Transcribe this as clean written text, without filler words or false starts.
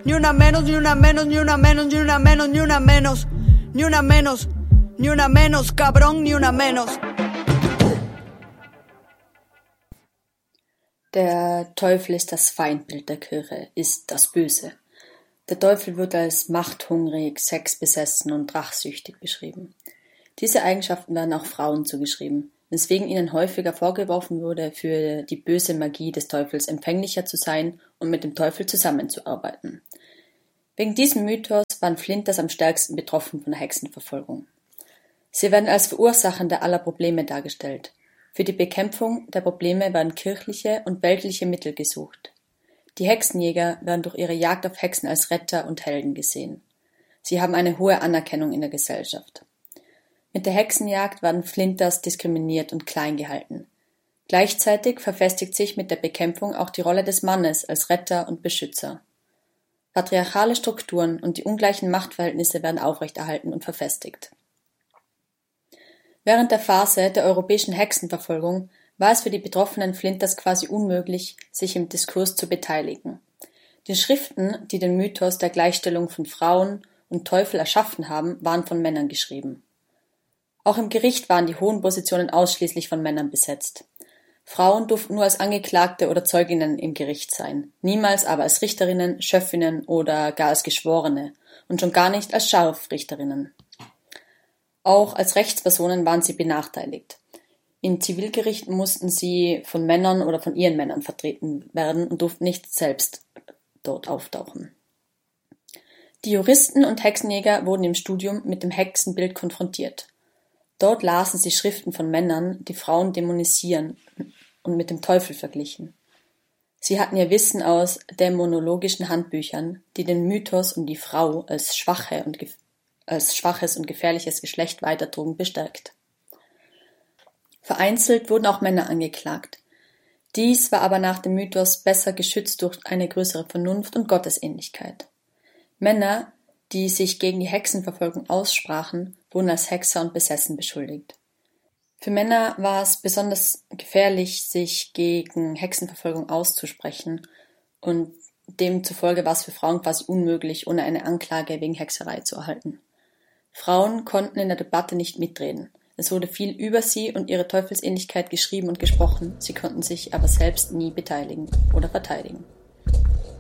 Ni una menos, ni una menos, ni una menos, ni una menos, ni una menos. Ni una menos, ni una menos, cabrón, ni una menos. Der Teufel ist das Feindbild der Kirche, ist das Böse. Der Teufel wird als machthungrig, sexbesessen und rachsüchtig beschrieben. Diese Eigenschaften werden auch Frauen zugeschrieben, weswegen ihnen häufiger vorgeworfen wurde, für die böse Magie des Teufels empfänglicher zu sein und mit dem Teufel zusammenzuarbeiten. Wegen diesem Mythos waren Flinters am stärksten betroffen von der Hexenverfolgung. Sie werden als Verursachende aller Probleme dargestellt. Für die Bekämpfung der Probleme werden kirchliche und weltliche Mittel gesucht. Die Hexenjäger werden durch ihre Jagd auf Hexen als Retter und Helden gesehen. Sie haben eine hohe Anerkennung in der Gesellschaft. Mit der Hexenjagd werden Flinters diskriminiert und klein gehalten. Gleichzeitig verfestigt sich mit der Bekämpfung auch die Rolle des Mannes als Retter und Beschützer. Patriarchale Strukturen und die ungleichen Machtverhältnisse werden aufrechterhalten und verfestigt. Während der Phase der europäischen Hexenverfolgung war es für die betroffenen Flinters quasi unmöglich, sich im Diskurs zu beteiligen. Die Schriften, die den Mythos der Gleichstellung von Frauen und Teufel erschaffen haben, waren von Männern geschrieben. Auch im Gericht waren die hohen Positionen ausschließlich von Männern besetzt. Frauen durften nur als Angeklagte oder Zeuginnen im Gericht sein, niemals aber als Richterinnen, Schöffinnen oder gar als Geschworene und schon gar nicht als Scharfrichterinnen. Auch als Rechtspersonen waren sie benachteiligt. In Zivilgerichten mussten sie von Männern oder von ihren Männern vertreten werden und durften nicht selbst dort auftauchen. Die Juristen und Hexenjäger wurden im Studium mit dem Hexenbild konfrontiert. Dort lasen sie Schriften von Männern, die Frauen dämonisieren und mit dem Teufel verglichen. Sie hatten ihr Wissen aus dämonologischen Handbüchern, die den Mythos um die Frau als schwaches und gefährliches Geschlecht weitertrugen, bestärkt. Vereinzelt wurden auch Männer angeklagt. Dies war aber nach dem Mythos besser geschützt durch eine größere Vernunft und Gottesähnlichkeit. Männer, die sich gegen die Hexenverfolgung aussprachen, wurden als Hexer und besessen beschuldigt. Für Männer war es besonders gefährlich, sich gegen Hexenverfolgung auszusprechen, und demzufolge war es für Frauen quasi unmöglich, ohne eine Anklage wegen Hexerei zu erhalten. Frauen konnten in der Debatte nicht mitreden. Es wurde viel über sie und ihre Teufelsähnlichkeit geschrieben und gesprochen, sie konnten sich aber selbst nie beteiligen oder verteidigen.